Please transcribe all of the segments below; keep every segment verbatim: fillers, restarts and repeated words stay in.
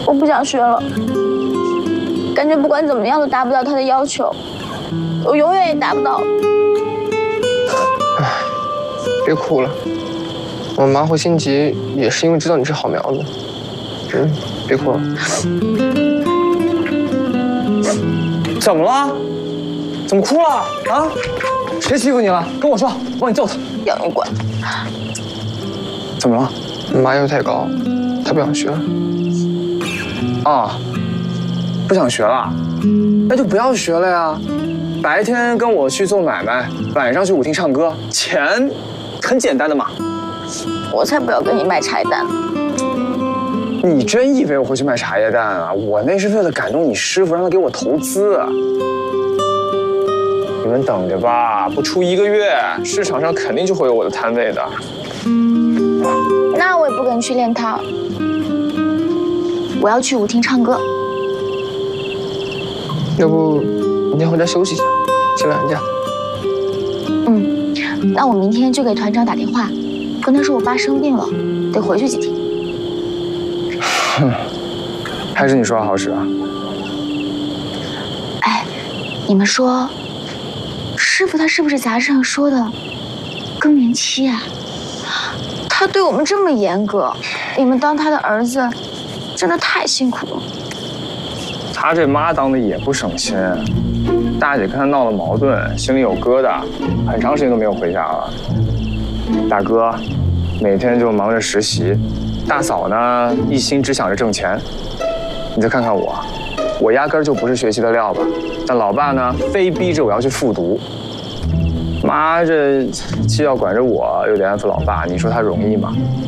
我不想学了，感觉不管怎么样都达不到他的要求，我永远也达不到。 唉，别哭了，我妈会心急也是因为知道你是好苗子。嗯，别哭了。 怎么了？怎么哭了啊？谁欺负你了？跟我说，我帮你揍他。 要你管？ 怎么了？ 妈要太高，她不想学了。 啊，不想学了，那就不要学了呀。白天跟我去做买卖，晚上去舞厅唱歌，钱很简单的嘛。 我才不要跟你卖茶叶蛋。 你真以为我会去卖茶叶蛋啊？我那是为了感动你师傅，让他给我投资。你们等着吧，不出一个月，市场上肯定就会有我的摊位的。 那我也不跟你去练套，我要去舞厅唱歌。 要不明天回家休息一下，请两天假。 嗯，那我明天就给团长打电话，跟他说我爸生病了，得回去几天。 哼，还是你说话好使啊。 哎，你们说，师傅他是不是杂志上说的更年期啊？他对我们这么严格，你们当他的儿子，真的太辛苦了。 他这妈当的也不省心，大姐跟他闹了矛盾，心里有疙瘩，很长时间都没有回家了。大哥每天就忙着实习，大嫂呢一心只想着挣钱。你再看看我，我压根儿就不是学习的料吧？但老爸呢，非逼着我要去复读。妈这既要管着我，又得安抚老爸，你说她容易吗？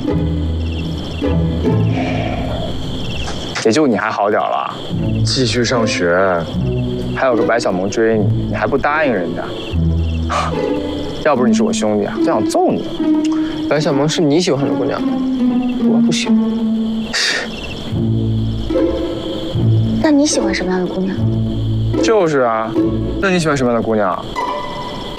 也就你还好点了，继续上学，还有个白小萌追你，你还不答应人家？要不是你是我兄弟啊，就想揍你。 白小萌是你喜欢的姑娘，我不喜欢。 那你喜欢什么样的姑娘？ 就是啊，那你喜欢什么样的姑娘？